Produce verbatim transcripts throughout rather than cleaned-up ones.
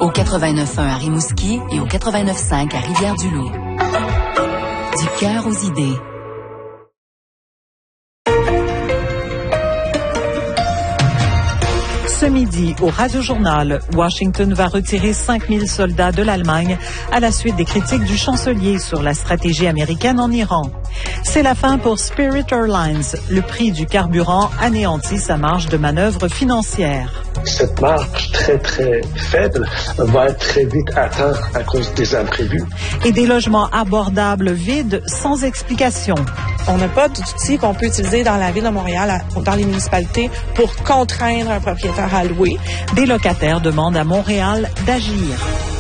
au quatre-vingt-neuf point un à Rimouski et au quatre-vingt-neuf point cinq à Rivière-du-Loup. Du cœur aux idées. Ce midi, au Radio-Journal, Washington va retirer cinq mille soldats de l'Allemagne à la suite des critiques du chancelier sur la stratégie américaine en Iran. C'est la fin pour Spirit Airlines. Le prix du carburant anéantit sa marge de manœuvre financière. Cette marge très, très faible va être très vite atteinte à cause des imprévus. Et des logements abordables vides sans explication. On n'a pas d'outils qu'on peut utiliser dans la ville de Montréal, dans les municipalités, pour contraindre un propriétaire à louer. Des locataires demandent à Montréal d'agir.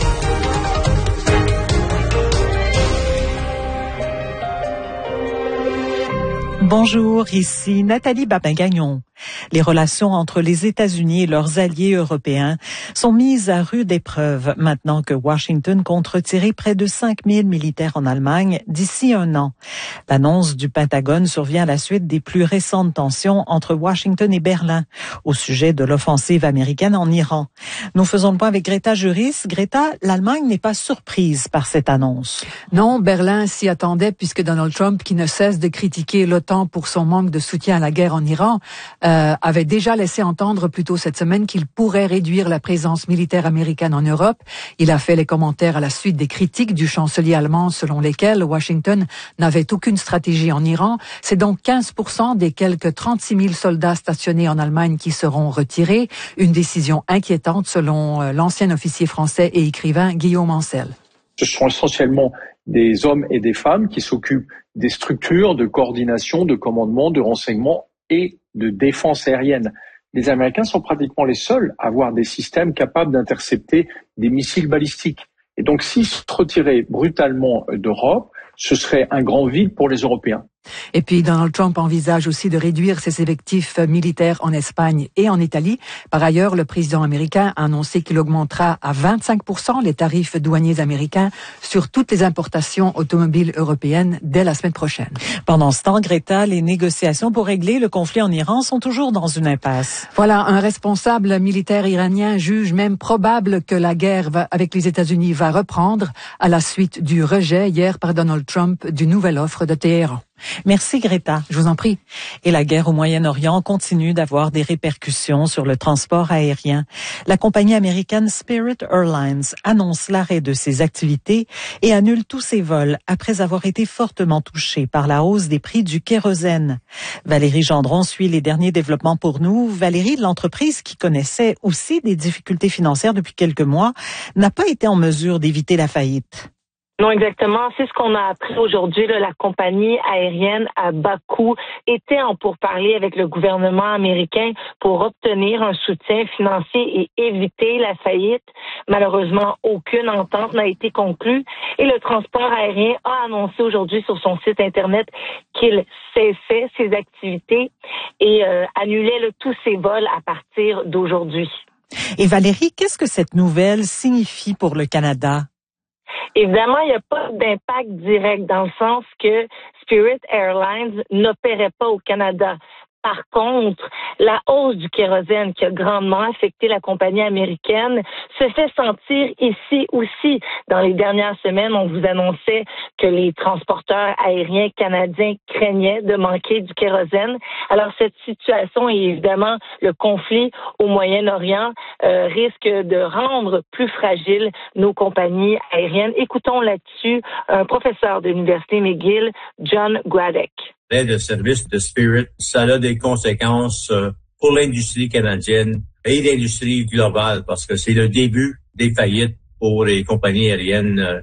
Bonjour, ici Nathalie Babin-Gagnon. Les relations entre les États-Unis et leurs alliés européens sont mises à rude épreuve maintenant que Washington compte retirer près de cinq mille militaires en Allemagne d'ici un an. L'annonce du Pentagone survient à la suite des plus récentes tensions entre Washington et Berlin au sujet de l'offensive américaine en Iran. Nous faisons le point avec Greta Juris. Greta, l'Allemagne n'est pas surprise par cette annonce. Non, Berlin s'y attendait puisque Donald Trump, qui ne cesse de critiquer l'OTAN pour son manque de soutien à la guerre en Iran, euh, avait déjà laissé entendre plus tôt cette semaine qu'il pourrait réduire la présence militaire américaine en Europe. Il a fait les commentaires à la suite des critiques du chancelier allemand selon lesquelles Washington n'avait aucune stratégie en Iran. C'est donc quinze pour cent des quelques trente-six mille soldats stationnés en Allemagne qui seront retirés. Une décision inquiétante selon euh, l'ancien officier français et écrivain Guillaume Ancel. Ce sont essentiellement des hommes et des femmes qui s'occupent des structures de coordination, de commandement, de renseignement et de défense aérienne. Les Américains sont pratiquement les seuls à avoir des systèmes capables d'intercepter des missiles balistiques. Et donc, s'ils se retiraient brutalement d'Europe, ce serait un grand vide pour les Européens. Et puis Donald Trump envisage aussi de réduire ses effectifs militaires en Espagne et en Italie. Par ailleurs, le président américain a annoncé qu'il augmentera à vingt-cinq pour cent les tarifs douaniers américains sur toutes les importations automobiles européennes dès la semaine prochaine. Pendant ce temps, Greta, les négociations pour régler le conflit en Iran sont toujours dans une impasse. Voilà, un responsable militaire iranien juge même probable que la guerre va, avec les États-Unis va reprendre à la suite du rejet hier par Donald Trump d'une nouvelle offre de Téhéran. Merci Greta. Je vous en prie. Et la guerre au Moyen-Orient continue d'avoir des répercussions sur le transport aérien. La compagnie américaine Spirit Airlines annonce l'arrêt de ses activités et annule tous ses vols après avoir été fortement touchée par la hausse des prix du kérosène. Valérie Gendron suit les derniers développements pour nous. Valérie, l'entreprise qui connaissait aussi des difficultés financières depuis quelques mois n'a pas été en mesure d'éviter la faillite. Non, exactement. C'est ce qu'on a appris aujourd'hui. Là, la compagnie aérienne à Bakou était en pourparlers avec le gouvernement américain pour obtenir un soutien financier et éviter la faillite. Malheureusement, aucune entente n'a été conclue et le transport aérien a annoncé aujourd'hui sur son site Internet qu'il cessait ses activités et euh, annulait là, tous ses vols à partir d'aujourd'hui. Et Valérie, qu'est-ce que cette nouvelle signifie pour le Canada? Évidemment, il n'y a pas d'impact direct dans le sens que Spirit Airlines n'opérait pas au Canada. Par contre, la hausse du kérosène qui a grandement affecté la compagnie américaine se fait sentir ici aussi. Dans les dernières semaines, on vous annonçait que les transporteurs aériens canadiens craignaient de manquer du kérosène. Alors, cette situation et évidemment le conflit au Moyen-Orient euh, risque de rendre plus fragiles nos compagnies aériennes. Écoutons là-dessus un professeur de l'Université McGill, John Gradek. L'aide de service de Spirit, ça a des conséquences pour l'industrie canadienne et l'industrie globale parce que c'est le début des faillites pour les compagnies aériennes